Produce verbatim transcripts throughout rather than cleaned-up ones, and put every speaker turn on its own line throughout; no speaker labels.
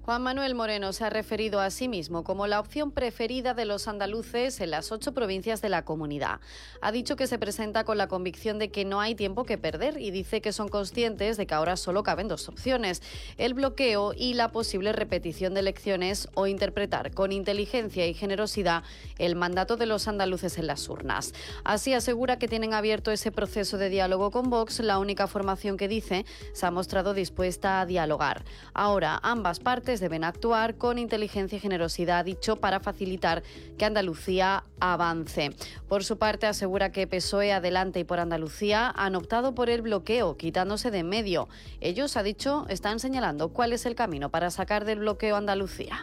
Juan Manuel Moreno se ha referido a sí mismo como la opción preferida de los andaluces en las ocho provincias de la comunidad. Ha dicho que se presenta con la convicción de que no hay tiempo que perder y dice que son conscientes de que ahora solo caben dos opciones: el bloqueo y la posible repetición de elecciones o interpretar con inteligencia y generosidad el mandato de los andaluces en las urnas. Así asegura que tienen abierto ese proceso de diálogo con Vox, la única formación que dice se ha mostrado dispuesta a dialogar. Ahora ambas partes deben actuar con inteligencia y generosidad, ha dicho, para facilitar que Andalucía avance. Por su parte, asegura que P S O E, Adelante y Por Andalucía han optado por el bloqueo, quitándose de en medio. Ellos, ha dicho, están señalando cuál es el camino para sacar del bloqueo a Andalucía.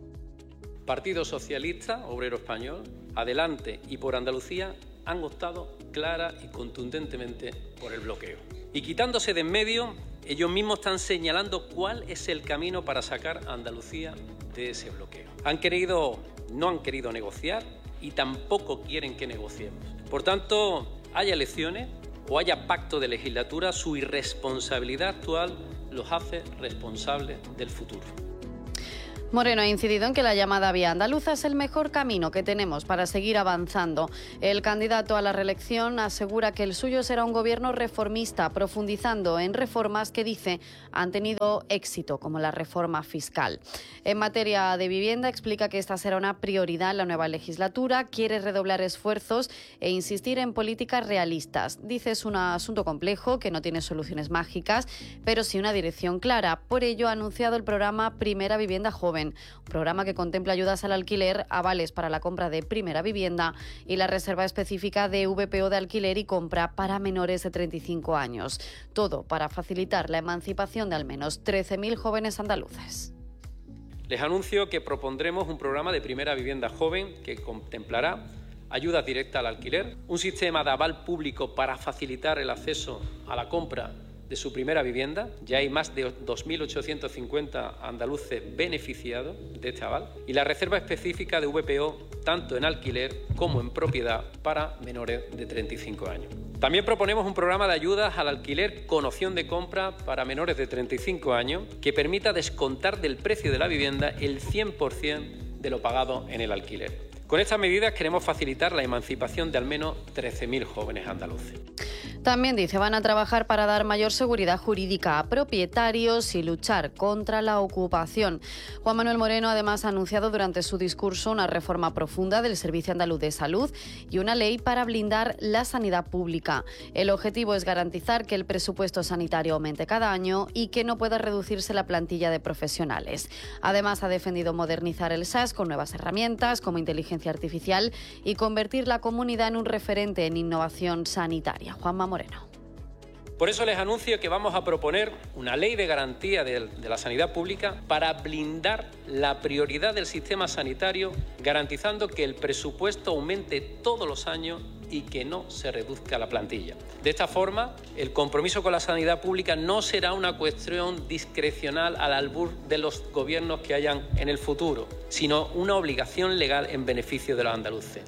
Partido Socialista Obrero Español, Adelante y Por Andalucía han optado clara y contundentemente por el bloqueo. Y quitándose de en medio, ellos mismos están señalando cuál es el camino para sacar a Andalucía de ese bloqueo. Han querido, no han querido negociar y tampoco quieren que negociemos. Por tanto, haya elecciones o haya pacto de legislatura, su irresponsabilidad actual los hace responsables del futuro.
Moreno ha incidido en que la llamada vía andaluza es el mejor camino que tenemos para seguir avanzando. El candidato a la reelección asegura que el suyo será un gobierno reformista, profundizando en reformas que, dice, han tenido éxito, como la reforma fiscal. En materia de vivienda, explica que esta será una prioridad en la nueva legislatura, quiere redoblar esfuerzos e insistir en políticas realistas. Dice es un asunto complejo que no tiene soluciones mágicas, pero sí una dirección clara. Por ello ha anunciado el programa Primera Vivienda Joven, un programa que contempla ayudas al alquiler, avales para la compra de primera vivienda y la reserva específica de V P O de alquiler y compra para menores de treinta y cinco años. Todo para facilitar la emancipación de al menos trece mil jóvenes andaluces.
Les anuncio que propondremos un programa de primera vivienda joven que contemplará ayudas directas al alquiler, un sistema de aval público para facilitar el acceso a la compra de su primera vivienda. Ya hay más de dos mil ochocientos cincuenta andaluces beneficiados de este aval, y la reserva específica de V P O tanto en alquiler como en propiedad para menores de treinta y cinco años. También proponemos un programa de ayudas al alquiler con opción de compra para menores de treinta y cinco años que permita descontar del precio de la vivienda el cien por cien de lo pagado en el alquiler. Con estas medidas queremos facilitar la emancipación de al menos trece mil jóvenes andaluces.
También dice van a trabajar para dar mayor seguridad jurídica a propietarios y luchar contra la ocupación. Juan Manuel Moreno además ha anunciado durante su discurso una reforma profunda del Servicio Andaluz de Salud y una ley para blindar la sanidad pública. El objetivo es garantizar que el presupuesto sanitario aumente cada año y que no pueda reducirse la plantilla de profesionales. Además ha defendido modernizar el S A S con nuevas herramientas como inteligencia artificial y convertir la comunidad en un referente en innovación sanitaria. Juanma Moreno.
Por eso les anuncio que vamos a proponer una ley de garantía de, de la sanidad pública para blindar la prioridad del sistema sanitario, garantizando que el presupuesto aumente todos los años y que no se reduzca la plantilla. De esta forma, el compromiso con la sanidad pública no será una cuestión discrecional al albur de los gobiernos que hayan en el futuro, sino una obligación legal en beneficio de los andaluces.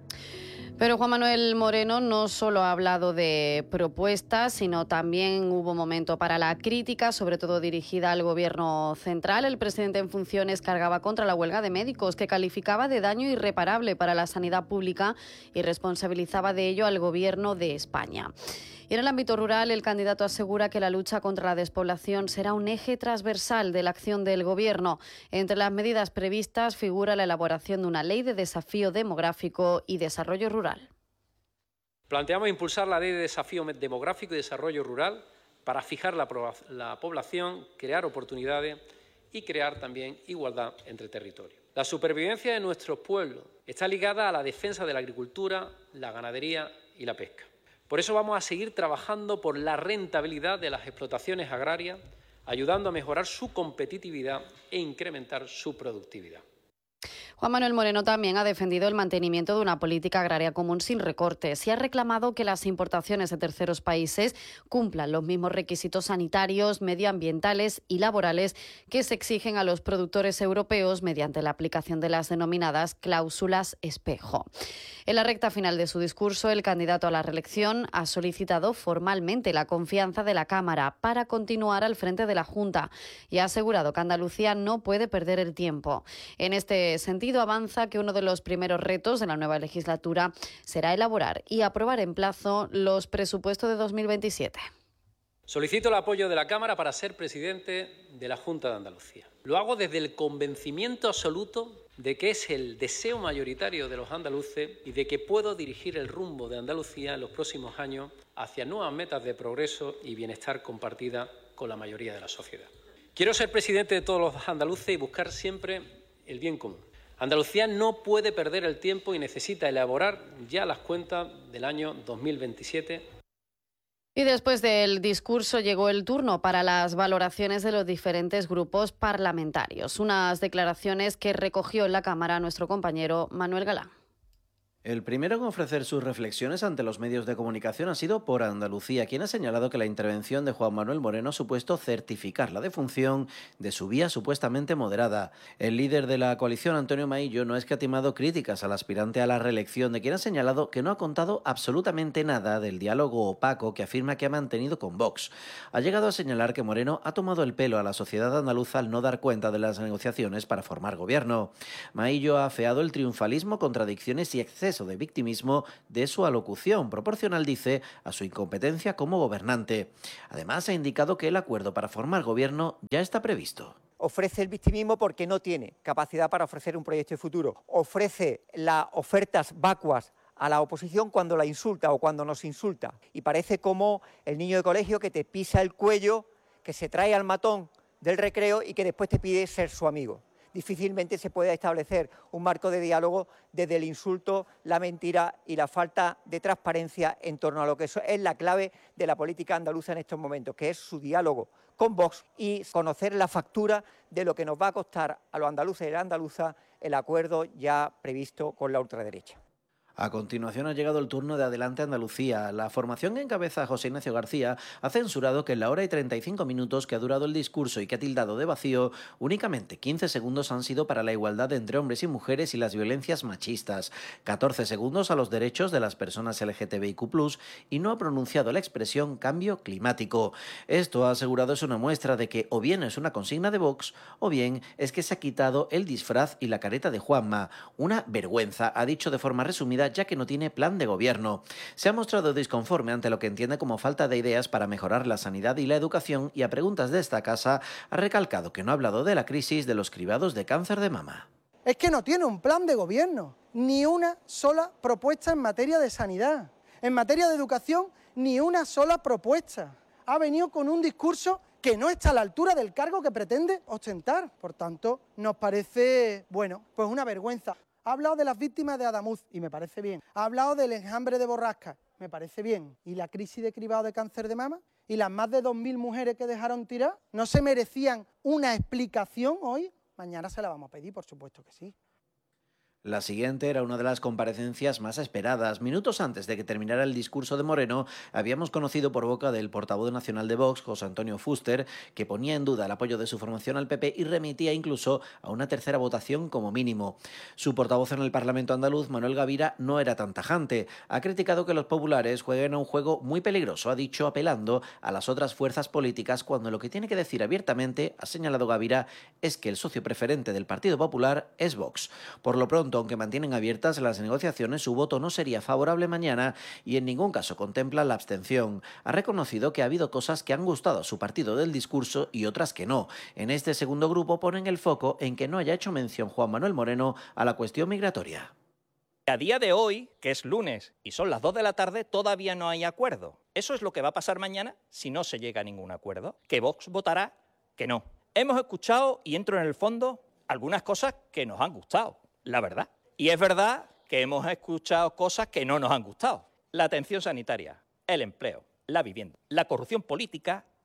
Pero Juan Manuel Moreno no solo ha hablado de propuestas, sino también hubo momento para la crítica, sobre todo dirigida al Gobierno central. El presidente en funciones cargaba contra la huelga de médicos, que calificaba de daño irreparable para la sanidad pública y responsabilizaba de ello al Gobierno de España. Y en el ámbito rural, el candidato asegura que la lucha contra la despoblación será un eje transversal de la acción del Gobierno. Entre las medidas previstas figura la elaboración de una ley de desafío demográfico y desarrollo rural.
Planteamos impulsar la ley de desafío demográfico y desarrollo rural para fijar la, la población, crear oportunidades y crear también igualdad entre territorios. La supervivencia de nuestros pueblos está ligada a la defensa de la agricultura, la ganadería y la pesca. Por eso vamos a seguir trabajando por la rentabilidad de las explotaciones agrarias, ayudando a mejorar su competitividad e incrementar su productividad.
Juan Manuel Moreno también ha defendido el mantenimiento de una política agraria común sin recortes y ha reclamado que las importaciones de terceros países cumplan los mismos requisitos sanitarios, medioambientales y laborales que se exigen a los productores europeos mediante la aplicación de las denominadas cláusulas espejo. En la recta final de su discurso, el candidato a la reelección ha solicitado formalmente la confianza de la Cámara para continuar al frente de la Junta y ha asegurado que Andalucía no puede perder el tiempo. En este sentido, avanza que uno de los primeros retos de la nueva legislatura será elaborar y aprobar en plazo los presupuestos de dos mil veintisiete.
Solicito el apoyo de la Cámara para ser presidente de la Junta de Andalucía. Lo hago desde el convencimiento absoluto de que es el deseo mayoritario de los andaluces y de que puedo dirigir el rumbo de Andalucía en los próximos años hacia nuevas metas de progreso y bienestar compartida con la mayoría de la sociedad. Quiero ser presidente de todos los andaluces y buscar siempre el bien común. Andalucía no puede perder el tiempo y necesita elaborar ya las cuentas del año dos mil veintisiete.
Y después del discurso llegó el turno para las valoraciones de los diferentes grupos parlamentarios. Unas declaraciones que recogió en la Cámara nuestro compañero Manuel Galán.
El primero en ofrecer sus reflexiones ante los medios de comunicación ha sido Por Andalucía, quien ha señalado que la intervención de Juan Manuel Moreno ha supuesto certificar la defunción de su vía supuestamente moderada. El líder de la coalición, Antonio Maillo, no ha escatimado críticas al aspirante a la reelección, de quien ha señalado que no ha contado absolutamente nada del diálogo opaco que afirma que ha mantenido con Vox. Ha llegado a señalar que Moreno ha tomado el pelo a la sociedad andaluza al no dar cuenta de las negociaciones para formar gobierno. Maillo ha afeado el triunfalismo, contradicciones y excesos de victimismo de su alocución, proporcional, dice, a su incompetencia como gobernante. Además, ha indicado que el acuerdo para formar gobierno ya está previsto.
Ofrece el victimismo porque no tiene capacidad para ofrecer un proyecto de futuro. Ofrece las ofertas vacuas a la oposición cuando la insulta o cuando nos insulta. Y parece como el niño de colegio que te pisa el cuello, que se trae al matón del recreo y que después te pide ser su amigo. Difícilmente se puede establecer un marco de diálogo desde el insulto, la mentira y la falta de transparencia en torno a lo que es la clave de la política andaluza en estos momentos, que es su diálogo con Vox y conocer la factura de lo que nos va a costar a los andaluces y a las andaluzas el acuerdo ya previsto con la ultraderecha.
A continuación ha llegado el turno de Adelante Andalucía. La formación que encabeza José Ignacio García ha censurado que en la hora y treinta y cinco minutos que ha durado el discurso y que ha tildado de vacío, únicamente quince segundos han sido para la igualdad entre hombres y mujeres y las violencias machistas, catorce segundos a los derechos de las personas L G T B I Q plus, y no ha pronunciado la expresión cambio climático. Esto, ha asegurado, es una muestra de que o bien es una consigna de Vox o bien es que se ha quitado el disfraz y la careta de Juanma. Una vergüenza, ha dicho de forma resumida, ya que no tiene plan de gobierno. Se ha mostrado disconforme ante lo que entiende como falta de ideas para mejorar la sanidad y la educación, y a preguntas de esta casa ha recalcado que no ha hablado de la crisis de los cribados de cáncer de mama.
Es que no tiene un plan de gobierno, ni una sola propuesta en materia de sanidad. En materia de educación, ni una sola propuesta. Ha venido con un discurso que no está a la altura del cargo que pretende ostentar. Por tanto, nos parece, bueno, pues una vergüenza. Ha hablado de las víctimas de Adamuz y me parece bien. Ha hablado del enjambre de Borrasca, me parece bien. ¿Y la crisis de cribado de cáncer de mama? ¿Y las más de dos mil mujeres que dejaron tirar? ¿No se merecían una explicación hoy? Mañana se la vamos a pedir, por supuesto que sí.
La siguiente era una de las comparecencias más esperadas. Minutos antes de que terminara el discurso de Moreno, habíamos conocido por boca del portavoz nacional de Vox, José Antonio Fuster, que ponía en duda el apoyo de su formación al P P y remitía incluso a una tercera votación como mínimo. Su portavoz en el Parlamento andaluz, Manuel Gavira, no era tan tajante. Ha criticado que los populares jueguen a un juego muy peligroso, ha dicho, apelando a las otras fuerzas políticas, cuando lo que tiene que decir abiertamente, ha señalado Gavira, es que el socio preferente del Partido Popular es Vox. Por lo pronto, aunque mantienen abiertas las negociaciones, su voto no sería favorable mañana y en ningún caso contempla la abstención. Ha reconocido que ha habido cosas que han gustado a su partido del discurso y otras que no. En este segundo grupo ponen el foco en que no haya hecho mención Juan Manuel Moreno a la cuestión migratoria.
A día de hoy, que es lunes y son las dos de la tarde, todavía no hay acuerdo. Eso es lo que va a pasar mañana si no se llega a ningún acuerdo. Que Vox votará que no. Hemos escuchado, y entro en el fondo, algunas cosas que nos han gustado, la verdad. Y es verdad que hemos escuchado cosas que no nos han gustado. La atención sanitaria, el empleo, la vivienda, la corrupción política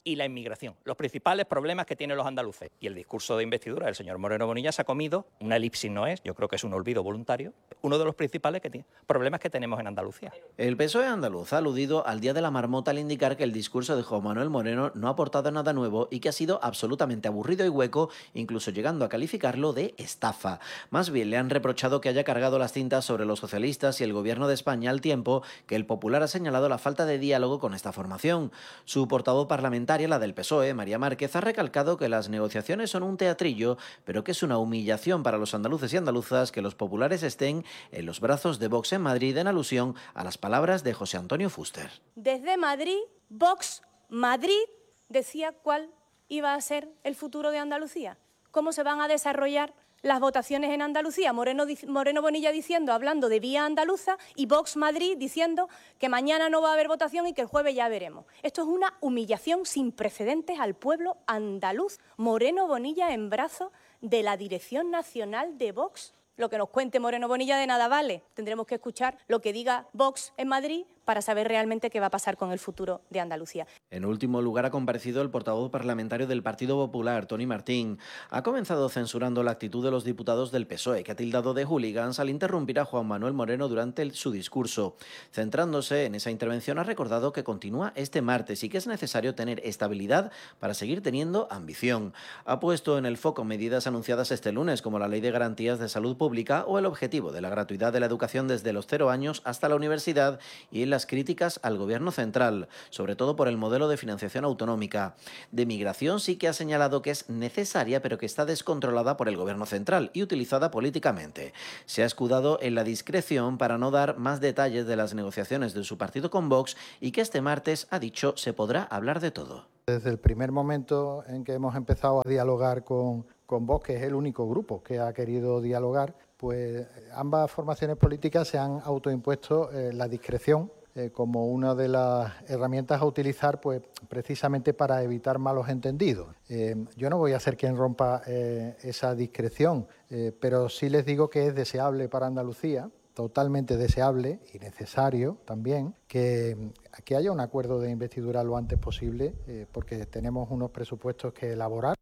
y la inmigración, los principales problemas que tienen los andaluces. Y el discurso de investidura del señor Moreno Bonilla se ha comido, una elipsis no es, yo creo que es un olvido voluntario, uno de los principales que tiene, problemas que tenemos en Andalucía.
El P S O E andaluz ha aludido al Día de la Marmota al indicar que el discurso de Juan Manuel Moreno no ha aportado nada nuevo y que ha sido absolutamente aburrido y hueco, incluso llegando a calificarlo de estafa. Más bien le han reprochado que haya cargado las cintas sobre los socialistas y el gobierno de España al tiempo que el Popular ha señalado la falta de diálogo con esta formación. Su portavoz parlamentaria, la del P S O E, María Márquez, ha recalcado que las negociaciones son un teatrillo, pero que es una humillación para los andaluces y andaluzas que los populares estén en los brazos de Vox en Madrid, en alusión a las palabras de José Antonio Fuster.
Desde Madrid, Vox Madrid decía cuál iba a ser el futuro de Andalucía, cómo se van a desarrollar las votaciones en Andalucía. Moreno, Moreno Bonilla diciendo, hablando de vía andaluza, y Vox Madrid diciendo que mañana no va a haber votación y que el jueves ya veremos. Esto es una humillación sin precedentes al pueblo andaluz. Moreno Bonilla en brazos de la Dirección Nacional de Vox. Lo que nos cuente Moreno Bonilla de nada vale. Tendremos que escuchar lo que diga Vox en Madrid para saber realmente qué va a pasar con el futuro de Andalucía.
En último lugar ha comparecido el portavoz parlamentario del Partido Popular, Toni Martín. Ha comenzado censurando la actitud de los diputados del P S O E, que ha tildado de hooligans al interrumpir a Juan Manuel Moreno durante el, su discurso. Centrándose en esa intervención, ha recordado que continúa este martes y que es necesario tener estabilidad para seguir teniendo ambición. Ha puesto en el foco medidas anunciadas este lunes, como la Ley de Garantías de Salud Pública o el objetivo de la gratuidad de la educación desde los cero años hasta la universidad y en las críticas al Gobierno central, sobre todo por el modelo de financiación autonómica. De migración sí que ha señalado que es necesaria, pero que está descontrolada por el Gobierno central y utilizada políticamente. Se ha escudado en la discreción para no dar más detalles de las negociaciones de su partido con Vox y que este martes, ha dicho, se podrá hablar de todo.
Desde el primer momento en que hemos empezado a dialogar con, con Vox, que es el único grupo que ha querido dialogar, pues ambas formaciones políticas se han autoimpuesto eh, la discreción eh, como una de las herramientas a utilizar, pues precisamente para evitar malos entendidos. Eh, yo no voy a ser quien rompa eh, esa discreción, eh, pero sí les digo que es deseable para Andalucía, totalmente deseable y necesario también que, que haya un acuerdo de investidura lo antes posible, eh, porque tenemos unos presupuestos que elaborar.